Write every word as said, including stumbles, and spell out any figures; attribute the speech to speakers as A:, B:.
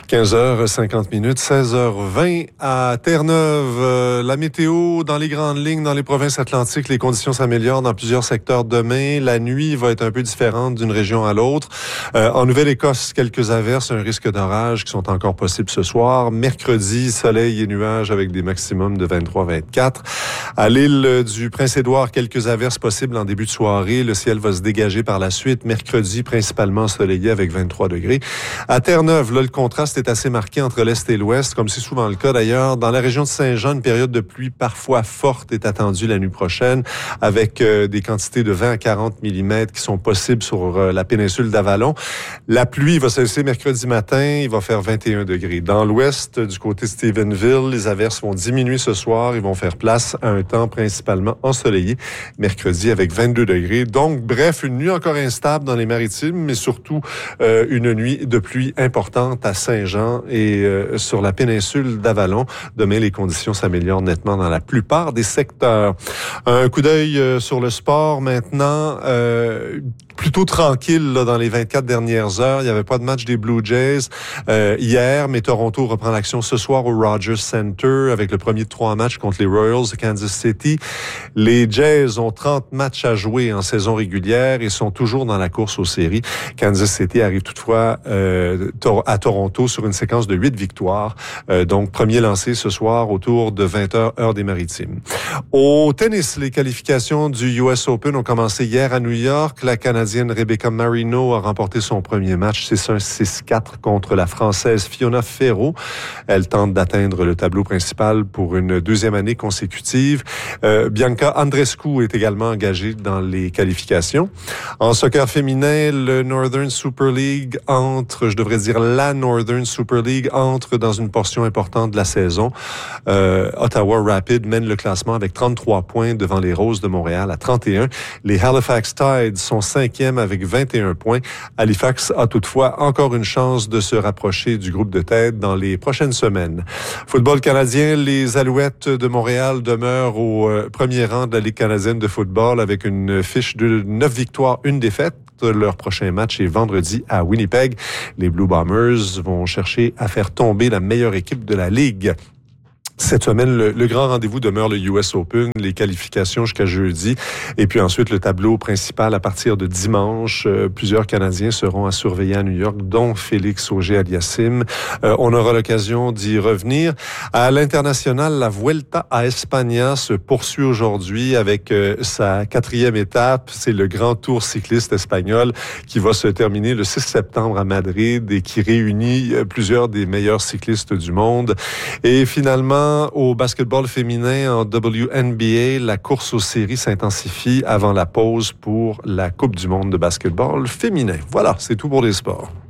A: quinze heures cinquante minutes, seize heures vingt à Terre-Neuve. Euh, la météo dans les grandes lignes, dans les provinces atlantiques, les conditions s'améliorent dans plusieurs secteurs demain. La nuit va être un peu différente d'une région à l'autre. Euh, en Nouvelle-Écosse, quelques averses, un risque d'orage qui sont encore possibles ce soir. Mercredi, soleil et nuages avec des maximums de vingt-trois à vingt-quatre. À l'île du Prince-Édouard, quelques averses possibles en début de soirée. Le ciel va se dégager par la suite. Mercredi, principalement ensoleillé avec vingt-trois degrés. À Terre-Neuve, là, le contraste est assez marqué entre l'Est et l'Ouest, comme c'est souvent le cas d'ailleurs. Dans la région de Saint-Jean, une période de pluie parfois forte est attendue la nuit prochaine, avec euh, des quantités de vingt à quarante millimètres qui sont possibles sur euh, la péninsule d'Avalon. La pluie va cesser mercredi matin, il va faire vingt et un degrés. Dans l'Ouest, du côté de Stephenville, les averses vont diminuer ce soir. Ils vont faire place à un temps principalement ensoleillé, mercredi avec vingt-deux degrés. Donc, bref, une nuit encore instable dans les maritimes, mais surtout euh, une nuit de pluie importante à Saint-Jean et euh, sur la péninsule d'Avalon. Demain, les conditions s'améliorent nettement dans la plupart des secteurs. Un coup d'œil euh, sur le sport maintenant. Euh, plutôt tranquille là, dans les vingt-quatre dernières heures. Il n'y avait pas de match des Blue Jays euh, hier, mais Toronto reprend l'action ce soir au Rogers Center avec le premier de trois matchs contre les Royals de Kansas City. Les Jays ont trente matchs à jouer en saison régulière et sont toujours dans la course aux séries. Kansas City arrive toutefois euh, à Toronto sur une séquence de huit victoires. Euh, donc, premier lancé ce soir autour de vingt heures, heure des Maritimes. Au tennis, les qualifications du U S Open ont commencé hier à New York. La Canadienne Rebecca Marino a remporté son premier match six un six quatre contre la Française Fiona Ferro. Elle tente d'atteindre le tableau principal pour une deuxième année consécutive. Euh, Bianca Andreescu est également engagée dans les qualifications. En soccer féminin, le Northern Super League entre, je devrais dire la Northern Super League entre dans une portion importante de la saison. Euh, Ottawa Rapid mène le classement avec trente-trois points devant les Roses de Montréal à trente et un. Les Halifax Tides sont cinquièmes avec vingt et un points. Halifax a toutefois encore une chance de se rapprocher du groupe de tête dans les prochaines semaines. Football canadien, les Alouettes de Montréal demeurent au euh, premier rang de la Ligue canadienne de football avec une fiche de neuf victoires, une défaite. Leur prochain match est vendredi à Winnipeg. Les Blue Bombers vont chercher à faire tomber la meilleure équipe de la Ligue. Cette semaine, le, le grand rendez-vous demeure le U S Open, les qualifications jusqu'à jeudi, et puis ensuite le tableau principal à partir de dimanche. Euh, plusieurs Canadiens seront à surveiller à New York, dont Félix Auger-Aliassime. Euh, on aura l'occasion d'y revenir. À l'international, la Vuelta a España se poursuit aujourd'hui avec euh, sa quatrième étape. C'est le grand tour cycliste espagnol qui va se terminer le six septembre à Madrid et qui réunit plusieurs des meilleurs cyclistes du monde. Et finalement, au basketball féminin en W N B A, la course aux séries s'intensifie avant la pause pour la Coupe du monde de basketball féminin. Voilà, c'est tout pour les sports.